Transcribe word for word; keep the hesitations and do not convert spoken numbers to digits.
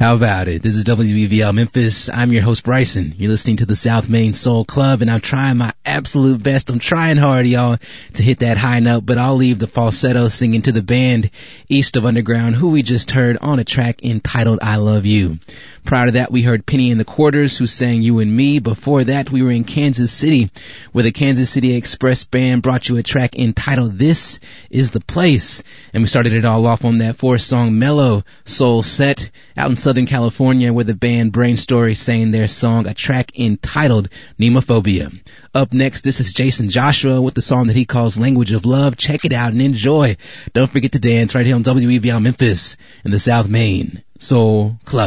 How about it? This is W E V L Memphis. I'm your host, Bryson. You're listening to the South Main Soul Club, and I'm trying my absolute best. I'm trying hard, y'all, to hit that high note, but I'll leave the falsetto singing to the band East of Underground, who we just heard on a track entitled I Love You. Prior to that, we heard Penny in the Quarters, who sang You and Me. Before that, we were in Kansas City, where the Kansas City Express Band brought you a track entitled This Is the Place. And we started it all off on that four-song mellow soul set out in Southern California, where the band Brain Story sang their song, a track entitled Nemophobia. Up next, this is Jason Joshua with the song that he calls Language of Love. Check it out and enjoy. Don't forget to dance right here on W E V L Memphis in the South Main Soul Club.